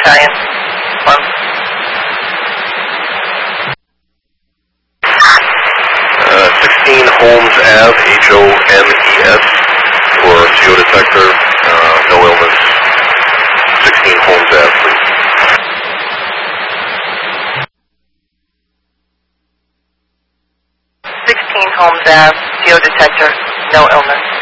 Giant. 16 Holmes Ave, Homes, for CO detector, no illness. 16 Holmes Ave, please. 16 Holmes Ave, CO detector, no illness.